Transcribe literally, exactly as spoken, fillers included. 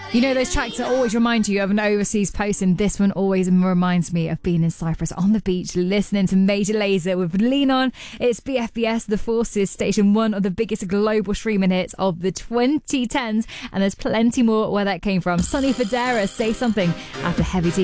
You know those tracks that always remind you of an overseas post, and this one always reminds me of being in Cyprus on the beach listening to Major Lazer with Lean On. It's B F B S The Forces, station one of the biggest global streaming hits of the twenty tens, and there's plenty more where that came from. Sonny Fodera, Say Something, after Heavy D.